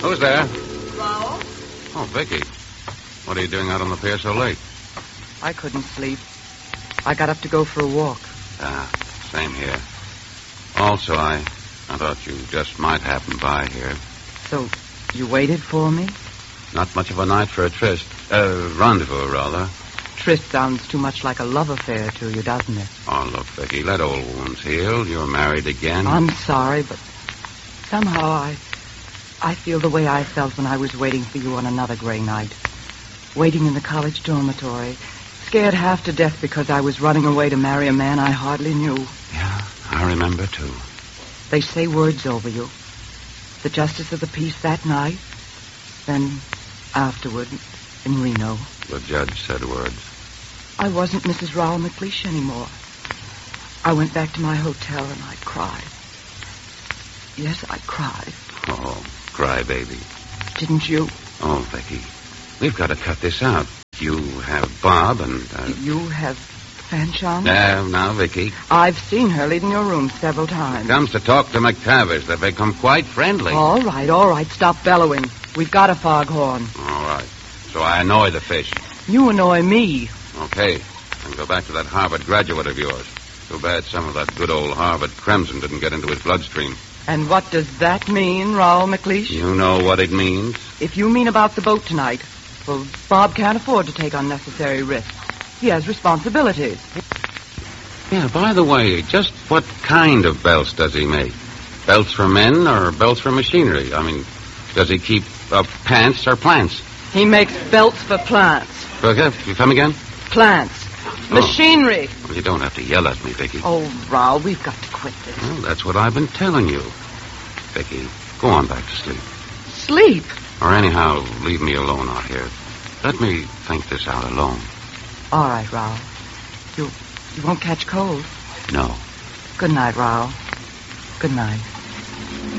Who's there? Raul? Oh, Vicky. What are you doing out on the pier so late? I couldn't sleep. I got up to go for a walk. Same here. Also, I thought you just might happen by here. So, you waited for me? Not much of a night for a tryst. Rendezvous, rather. Tryst sounds too much like a love affair to you, doesn't it? Oh, look, Vicky, let old wounds heal. You're married again. I'm sorry, but somehow I feel the way I felt when I was waiting for you on another gray night. Waiting in the college dormitory, scared half to death because I was running away to marry a man I hardly knew. Yeah, I remember, too. They say words over you. The justice of the peace that night, then afterward in Reno. The judge said words. I wasn't Mrs. Raul McLeish anymore. I went back to my hotel and I cried. Yes, I cried. Oh, cry, baby. Didn't you? Oh, Vicky, we've got to cut this out. You have Bob and... You have Fanchon? Now, Vicky. I've seen her leaving your room several times. Comes to talk to McTavish. They've become quite friendly. All right. Stop bellowing. We've got a foghorn. All right. So I annoy the fish. You annoy me. Okay. And go back to that Harvard graduate of yours. Too bad some of that good old Harvard crimson didn't get into his bloodstream. And what does that mean, Raul McLeish? You know what it means. If you mean about the boat tonight, well, Bob can't afford to take unnecessary risks. He has responsibilities. Yeah, by the way, just what kind of belts does he make? Belts for men or belts for machinery? I mean, does he keep pants or plants? He makes belts for plants. Okay, you come again? Plants. Machinery. Well, you don't have to yell at me, Vicky. Oh, Raul, we've got to quit this. Well, that's what I've been telling you. Vicky, go on back to sleep. Sleep? Or anyhow, leave me alone out here. Let me think this out alone. All right, Raul. You won't catch cold? No. Good night, Raul. Good night.